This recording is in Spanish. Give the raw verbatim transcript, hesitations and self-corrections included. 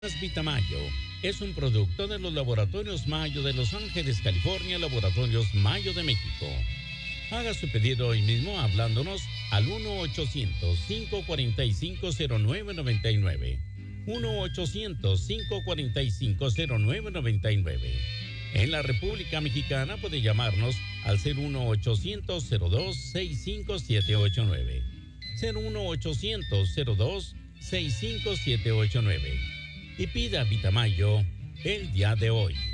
Vitamayo es un producto de los laboratorios Mayo de Los Ángeles, California, Laboratorios Mayo de México. Haga su pedido hoy mismo hablándonos al uno ochocientos, cinco cuatro cinco, cero nueve nueve nueve. uno ochocientos, cinco cuatro cinco, cero nueve nueve nueve. En la República Mexicana puede llamarnos al cero uno ochocientos, cero dos, seis cinco siete ocho nueve. cero uno ochocientos, cero dos, seis cinco siete ocho nueve. Y pida Vitamayo el día de hoy.